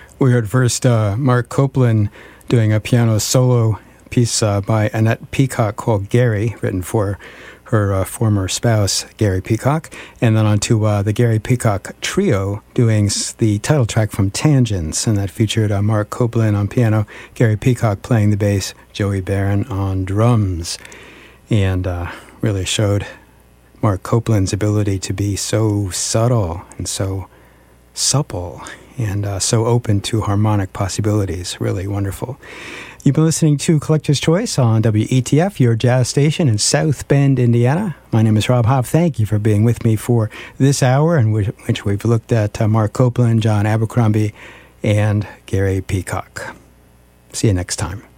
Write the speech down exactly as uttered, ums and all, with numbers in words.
We heard first uh, Mark Copeland doing a piano solo piece uh, by Annette Peacock called Gary, written for her uh, former spouse, Gary Peacock. And then on to uh, the Gary Peacock Trio doing the title track from Tangents, and that featured uh, Mark Copeland on piano, Gary Peacock playing the bass, Joey Barron on drums. And uh, really showed Mark Copeland's ability to be so subtle and so supple and uh, so open to harmonic possibilities. Really wonderful. You've been listening to Collector's Choice on W E T F, your jazz station in South Bend, Indiana. My name is Rob Hobb. Thank you for being with me for this hour in which, which we've looked at uh, Mark Copeland, John Abercrombie, and Gary Peacock. See you next time.